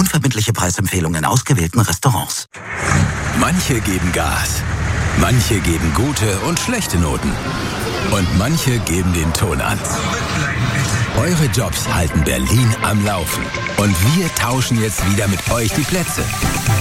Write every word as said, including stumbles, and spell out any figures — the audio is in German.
Unverbindliche Preisempfehlungen in ausgewählten Restaurants. Manche geben Gas, manche geben gute und schlechte Noten und manche geben den Ton an. Eure Jobs halten Berlin am Laufen und wir tauschen jetzt wieder mit euch die Plätze.